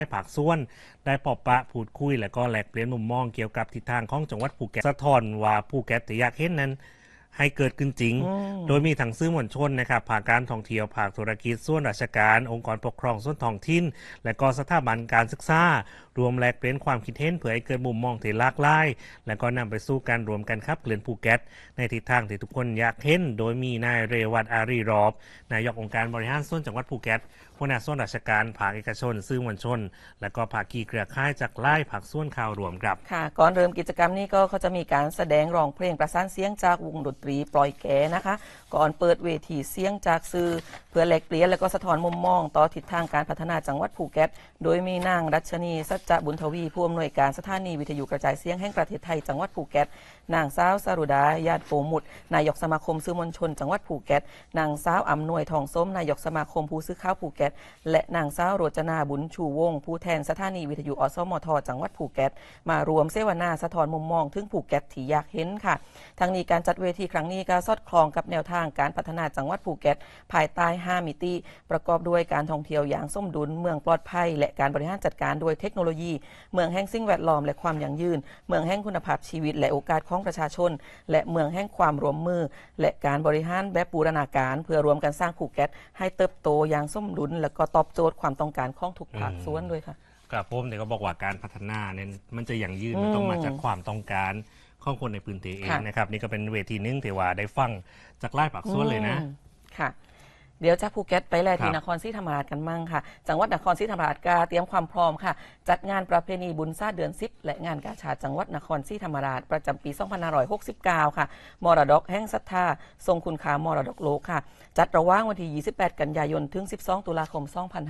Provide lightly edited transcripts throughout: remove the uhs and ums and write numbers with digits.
ภาคส่วนได้พบปะพูดคุยและก็แลกเปลี่ยนมุมมองเกี่ยวกับทิศทางของจังหวัดภูเก็ตสะท้อนว่าภูเก็ตที่อยากเห็นนั้นให้เกิดขึ้นจริงโดยมีทั้งสื่อมวลชนนะครับภาคการท่องเที่ยวภาคธุรกิจส่วนราชการองค์กรปกครองส่วนท้องถิ่นและก็สถาบันการศึกษารวมแลกเปลี่ยนความคิดเห็นเพื่อให้เกิดมุมมองที่หลากหลายและก็นำไปสู่การรวมกันขับเคลื่อนภูเก็ตในทิศทางที่ทุกคนอยากเห็นโดยมีนายเรวัตอารีรอบนายกองค์การบริหารส่วนจังหวัดภูเก็ตหัวหน้าส่วนราชการภาคเอกชนสื่อมวลชนและก็ภาคีเครือข่ายจากหลายภาคส่วนข่าวรวมครับค่ะก่อนเริ่มกิจกรรมนี้ก็เขาจะมีการแสดงร้องเพลงประสานเสียงจากวงดนตรีปล่อยแก่นะคะก่อนเปิดเวทีเสียงจากสื่อเพื่อแลกเปลี่ยนและก็สะท้อนมุมมองต่อทิศทางการพัฒนาจังหวัดภูเก็ตโดยมีนางรัชนีสัจจะบุญทวีผู้อำนวยการสถานีวิทยุกระจายเสียงแห่งประเทศไทยจังหวัดภูเก็ตนางสาวสรุดาญาติโปมุตนายกสมาคมสื่อมวลชนจังหวัดภูเก็ตนางสาวอำนวยทองส้มนายกสมาคมผู้สื่อข่าวภูเก็ตและนางสาวโรจนาบุญชูวงศ์ผู้แทนสถานีวิทยุอสมทจังหวัดภูเก็ตมารวมเสวนาสะท้อนมุมมองถึงภูเก็ตที่อยากเห็นค่ะทั้งนี้การจัดเวทีครั้งนี้ก็สอดคล้องกับแนวทางการพัฒนาจังหวัดภูเก็ตภายใต้5มิติประกอบด้วยการท่องเที่ยวอย่างสมดุลเมืองปลอดภัยและการบริหารจัดการด้วยเทคโนโลยีเมืองแห่งสิ่งแวดล้อมและความยั่งยืนเมืองแห่งคุณภาพชีวิตและโอกาสของประชาชนและเมืองแห่งความร่วมมือและการบริหารแบบบูรณาการเพื่อรวมกันสร้างภูเก็ตให้เติบโตอย่างสมดุลและก็ตอบโจทย์ความต้องการของทุกภาคส่วนด้วยค่ะครับผมเนี่ยก็บอกว่าการพัฒนาเนี่ยมันจะยั่งยืนมันต้องมาจากความต้องการของคนในพื้นที่เองนะครับนี่ก็เป็นเวทีนึงที่ว่าได้ฟังจากหลายภาคส่วนเลยนะค่ะเดี๋ยวจากภูเก็ตไปแลที่นครศรีธรรมราชกันมั่งค่ะจังหวัดนครศรีธรรมราชก็เตรียมความพร้อมค่ะจัดงานประเพณีบุญศาสตร์เดือน10และงานกาชาดจังหวัดนครศรีธรรมราชประจำปี 2569 ค่ะมรดกแห่งศรัทธาทรงคุณค่ามรดกโลกค่ะจัดระหว่างวันที่ 28 กันยายนถึง 12 ตุลาคม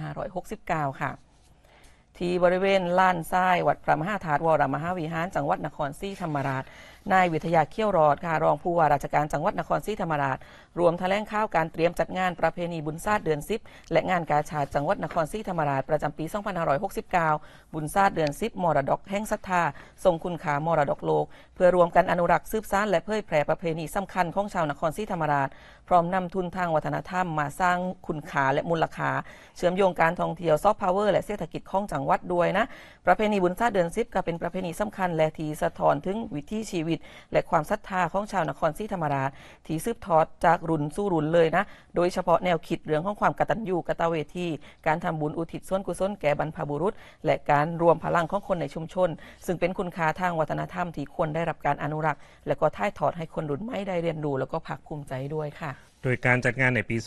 2569 ค่ะที่บริเวณลานทรายวัดพระมหาธาตุวรมหาวิหารจังหวัดนครศรีธรรมราชนายวิทยาเขี้ยวรอดค่ะรองผู้ว่าราชการจังหวัดนครศรีธรรมราชรวมแถลงข่าวการเตรียมจัดงานประเพณีบุญศาสตร์เดือน10และงานกาชาดจังหวัดนครศรีธรรมราชประจำปี 2569 บุญศาสตร์เดือน10มรดกแห่งศรัทธาทรงคุณค่ามรดกโลกเพื่อรวมกันอนุรักษ์สืบสานและเผยแพร่ประเพณีสำคัญของชาวนครศรีธรรมราชพร้อมนำทุนทางวัฒนธรรมมาสร้างคุณค่าและมูลค่าเชื่อมโยงการท่องเที่ยวซอฟต์พาวเวอร์และเศรษฐกิจของจังหวัดด้วยนะประเพณีบุญศาสตร์เดือน10ก็เป็นประเพณีสำคัญและที่สะท้อนถึงวิถีชีวิตและความศรัทธาของชาวนครศรีธรรมราชที่สืบทอดจากรุ่นสู่รุ่นเลยนะโดยเฉพาะแนวคิดเรื่องของความกตัญญูกตเวทีการทำบุญอุทิศส่วนกุศลแก่บรรพบุรุษและการรวมพลังของคนในชุมชนซึ่งเป็นคุณค่าทางวัฒนธรรมที่ควรได้รับการอนุรักษ์และก็ถ่ายทอดให้คนรุ่นใหม่ได้เรียนรู้แล้วก็ภาคภูมิใจด้วยค่ะโดยการจัดงานในปี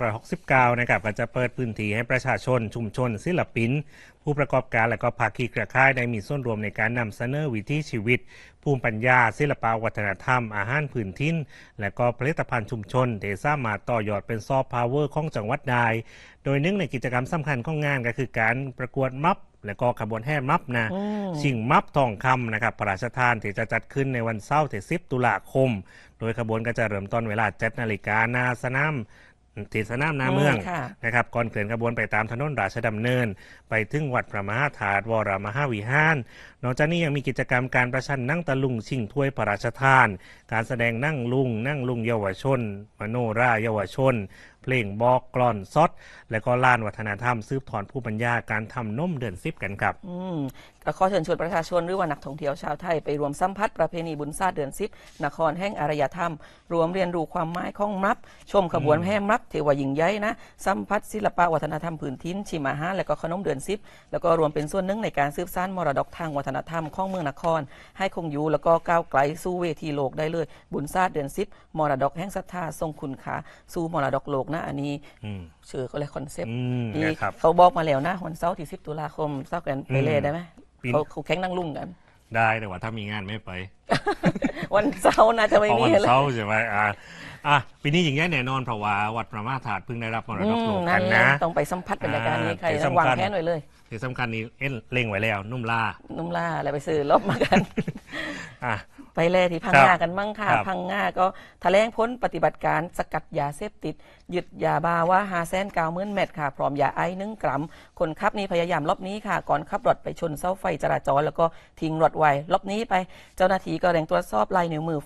2569 นะครับก็จะเปิดพื้นที่ให้ประชาชนชุมชนศิลปินผู้ประกอบการและก็ภาคีเครือข่ายได้มีส่วนร่วมในการนำเสนอวิถีชีวิตภูมิปัญญาศิลปวัฒนธรรมอาหารพื้นถิ่นและก็ผลิตภัณฑ์ชุมชนที่สามารถต่อยอดเป็นซอฟต์พาวเวอร์ของจังหวัดได้โดยหนึ่งในกิจกรรมสำคัญของงานก็คือการประกวดมัฟและก็ขบวนแห่มัฟนะชิงมัฟทองคำนะครับพระราชทานที่จะจัดขึ้นในวันเสาร์ที่10 ตุลาคมโดยขบวนก็จะเริ่มต้นเวลา 7 นาฬิกาหน้าสนามที่สนามหน้าเมืองนะครับก่อนเคลื่อนขบวนไปตามถนนราชดำเนินไปถึงวัดพระมหาธาตุวรมหาวิหารนอกจากนี้ยังมีกิจกรรมการประชันนั่งตะลุงชิงถ้วยพระราชทานการแสดงนั่งลุงเยาวชนมโนราเยาวชนเพลงบอกกลอนซดและก็ลานวัฒนธรรมสืบทอดผู้ปัญญาการทำนมเดือน10กันครับก็ขอเชิญชวนประชาชนหรือว่านักท่องเที่ยวชาวไทยไปรวมสัมผัสประเพณีบุญศาสตร์เดือน10นครแห่งอารยธรรมรวมเรียนรู้ความหมายของมัฟชมขบวนแห่มัฟเทวยิ่งใหญ่นะสัมผัสศิลปวัฒนธรรมพื้นถิ่นชิมอาหารและก็ขนมเดือน10แล้วก็รวมเป็นส่วนหนึ่งในการสืบสานมรดกทางวัฒนธรรมของเมืองนครให้คงอยู่แล้วก็ก้าวไกลสู่เวทีโลกได้เลยบุญศาสตร์เดือน10มรดกแห่งศรัทธาทรงคุณค่าสู่มรดกโลกนะอันนี้ชื่อเขาเลยคอนเซปต์ที่เขาบอกมาแล้วนะวันเสาร์ที่10 ตุลาคมเสาร์กันไปเลยได้ไหมเขาแข่งนั่งลุ่งกันได้แต่ว่าถ้ามีงานไม่ไปวันเสาร์น่าจะไม่มีวันเสาร์ใช่ไหมปีนี้อย่างนี้แน่นอนเพราะว่าวัดพระมหาธาตุเพิ่งได้รับมรดกโลกกันนะต้องไปสัมผัสบรรยากาศนี้ใครวางแผนไว้เลยที่สำคัญนี้เล่งไว้แล้วนุ่มล่าอะไรไปซื้อลบมากันไปแลที่พังงากันมั่งค่ะพังงาก็แถลงพ้นปฏิบัติการสกัดยาเสพติดยึดยาบ้าว่า590,000 เม็ดค่ะพร้อมยาไอซ์1 กรัมคนขับนี่พยายามลบนี้ค่ะก่อนขับรถไปชนเสาไฟจราจรแล้วก็ทิ้งรถไว้ลบนี้ไปเจ้าหน้าที่ก็เร่งตรวจสอบลายนิ้วมือ